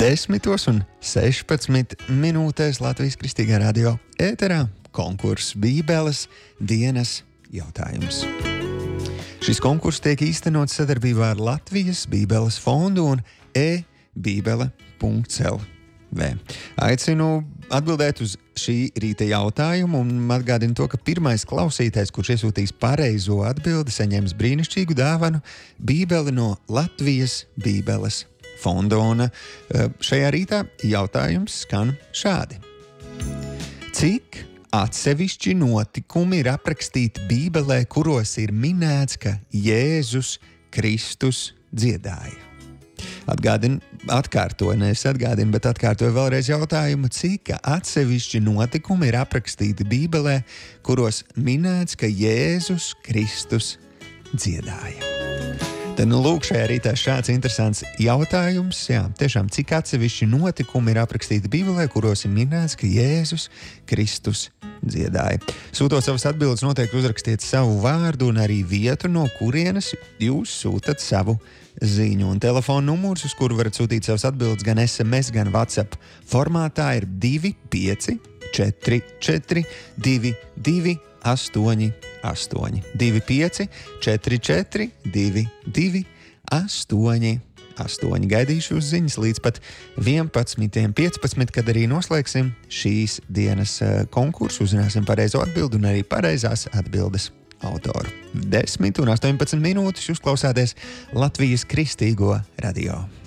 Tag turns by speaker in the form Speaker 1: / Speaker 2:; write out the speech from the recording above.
Speaker 1: 10:16 Latvijas Kristīgā radio ēterā konkurss Bībeles dienas jautājums. Šis konkurss tiek īstenots sadarbībā ar Latvijas Bībeles fondu un e-bībele.lv. Aicinu atbildēt uz šī rīta jautājumu un atgādinu to, ka pirmais klausītājs, kurš iesūtīs pareizo atbildi, saņems brīnišķīgu dāvanu Bībeli no Latvijas Bībeles fonda. Un šajā rītā jautājums skan šādi. Cik atsevišķi notikumi ir aprakstīti Bībelē, kuros ir minēts, ka Jēzus Kristus dziedāja? Atkārtoju vēlreiz jautājumu, cik atsevišķi notikumi ir aprakstīti Bībelē, kuros minēts, ka Jēzus Kristus dziedāja. Tad, lūk, šajā rītā šāds interesants jautājums. Jā, tiešām, cik atsevišķi notikumi ir aprakstīti Bībelē, kuros ir minēts, ka Jēzus Kristus dziedāja. Sūtot savas atbildes, noteikti uzrakstiet savu vārdu un arī vietu, no kurienes jūs sūtat savu ziņu. Un telefona numurs, uz kuru varat sūtīt savas atbildes gan SMS, gan WhatsApp formātā, ir 25 44 22 88 25 44 22 88. Gaidīšu uz ziņas līdz pat 11:15, kad arī noslēgsim šīs dienas konkursu. Uzzināsim pareizo atbildi un arī pareizās atbildes autoru. 10:18 jūs klausāties Latvijas Kristīgo radio.